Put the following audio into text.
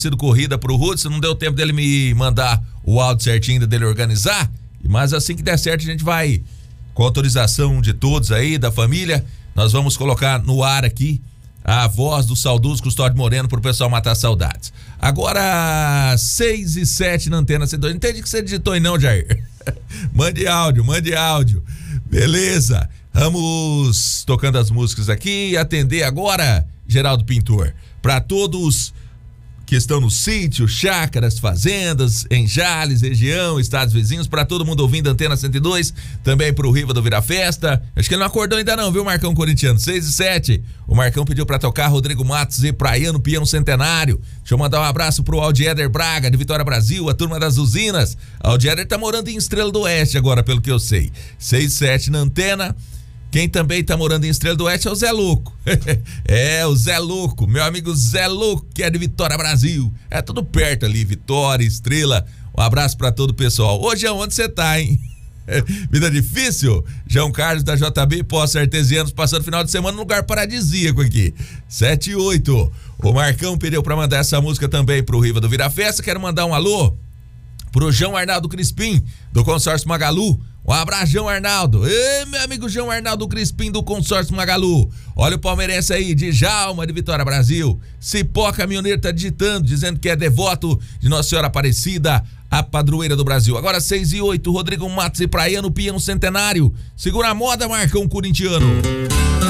sido corrida pro Hudson, não deu tempo dele me mandar o áudio certinho dele organizar, mas assim que der certo a gente vai, com autorização de todos aí, da família, nós vamos colocar no ar aqui a voz do saudoso Custódio Moreno pro pessoal matar saudades. Agora 6:07 na Antena 102. Não entendi que você digitou aí não, Jair. Mande áudio. Beleza. Vamos tocando as músicas aqui e atender agora, Geraldo Pintor, para todos que estão no sítio, chácaras, fazendas, em Jales, região, estados vizinhos, para todo mundo ouvindo Antena 102, também pro Riva do Vira Festa. Acho que ele não acordou ainda não, viu, Marcão Corintiano? 6:07. O Marcão pediu para tocar Rodrigo Matos e Praiano Peão Centenário. Deixa eu mandar um abraço pro Aldieder Braga, de Vitória Brasil, a turma das usinas. Aldieder tá morando em Estrela do Oeste agora, pelo que eu sei. 6:07 na Antena. Quem também tá morando em Estrela do Oeste é o Zé Louco. É, o Zé Louco, meu amigo Zé Louco, que é de Vitória Brasil. É tudo perto ali, Vitória, Estrela. Um abraço pra todo o pessoal. Hoje é onde você tá, hein? Vida difícil? João Carlos da JB, Poços Artesianos, passando final de semana num lugar paradisíaco aqui. 7:08. O Marcão pediu pra mandar essa música também pro Riva do Vira Festa. Quero mandar um alô pro João Arnaldo Crispim, do Consórcio Magalu. Um abraço, João Arnaldo. Ei, meu amigo João Arnaldo Crispim, do Consórcio Magalu. Olha o palmeirense aí, Djalma, de Vitória Brasil. Cipó Caminhoneiro tá digitando, dizendo que é devoto de Nossa Senhora Aparecida, a padroeira do Brasil. Agora 6:08, Rodrigo Matos e Praiano Peão Centenário. Segura a moda, Marcão Corintiano.